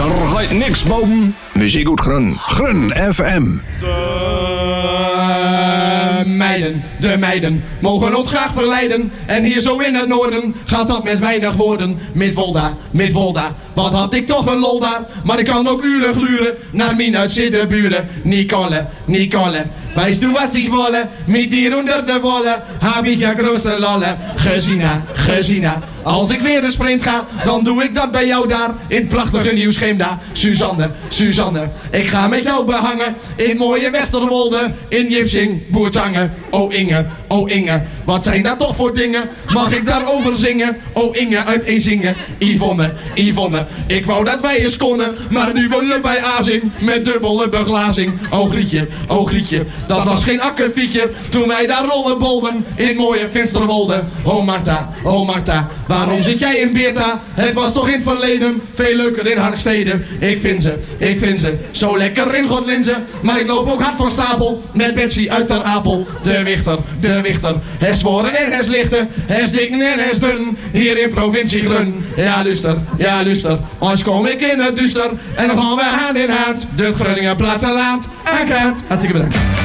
Er gaat niks boven. Muziek uit Grun. Grun FM. De meiden mogen ons graag verleiden. En hier zo in het noorden gaat dat met weinig woorden. Midwolda, wat had ik toch een lol daar. Maar ik kan ook uren gluren naar mijn uitzittenburen. Nicole, weißt du was ich wolle? Mit dir onder de wolle heb ik ja grootste lolle. Gezina, als ik weer eens vreemd ga, dan doe ik dat bij jou daar in het prachtige Nieuw-Scheemda. Suzanne, ik ga met jou behangen in mooie Westerwolde, in Jipsing, Boertangen. Oh Inge, wat zijn dat toch voor dingen? Mag ik daarover zingen? Oh Inge uit Ezingen. Yvonne, ik wou dat wij eens konden, maar nu wonen we bij Azing met dubbele beglazing. Oh Grietje, dat was geen akkefietje toen wij daar rollenbolden in mooie Finsterwolde. Oh Marta, waarom zit jij in Beerta? Het was toch in het verleden veel leuker in Harkstede. Ik vind ze zo lekker in Godlinze, maar ik loop ook hard van stapel met Betsy uit Ter Apel. De Wichter, hij zworen en hij lichten, hij is dik en hij is dun, hier in provincie Grun. Ja luister, als kom ik in het duister en dan gaan we hand in hand, de Groningen platteland. Hartstikke bedankt.